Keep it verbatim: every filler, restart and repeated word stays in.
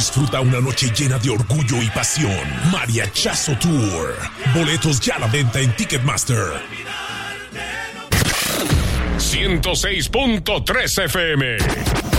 Disfruta una noche llena de orgullo y pasión. Mariachazo Tour. Boletos ya a la venta en Ticketmaster. ciento seis punto tres F M